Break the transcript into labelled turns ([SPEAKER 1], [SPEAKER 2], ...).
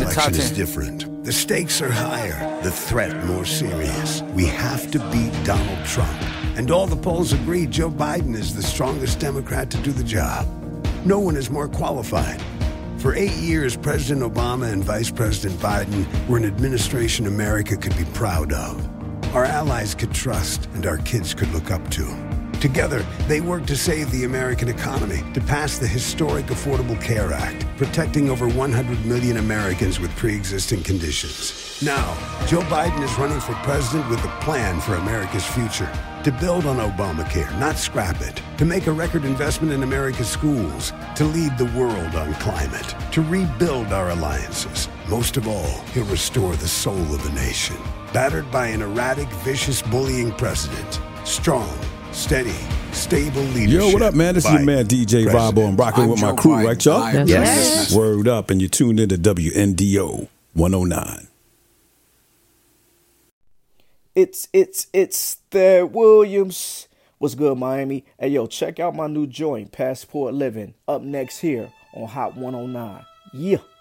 [SPEAKER 1] election is different. The stakes are higher, the threat more serious. We have to beat Donald Trump. And all the polls agree Joe Biden is the strongest Democrat to do the job. No one is more qualified. For 8 years, President Obama and Vice President Biden were an administration America could be proud of. Our allies could trust, and our kids could look up to. Together, they worked to save the American economy, to pass the historic Affordable Care Act, protecting over 100 million Americans with pre-existing conditions. Now, Joe Biden is running for president with a plan for America's future. To build on Obamacare, not scrap it. To make a record investment in America's schools. To lead the world on climate. To rebuild our alliances. Most of all, he'll restore the soul of the nation. Battered by an erratic, vicious, bullying president. Strong, steady, stable leadership.
[SPEAKER 2] Yo, what up, man? This is your man, DJ Bobo. I'm rocking with my crew, right, y'all?
[SPEAKER 3] Yes.
[SPEAKER 2] Word up, and you tuned into WNDO 109.
[SPEAKER 3] It's the Williams. What's good, Miami? Hey, yo, check out my new joint, Passport Living, up next here on Hot 109. Yeah.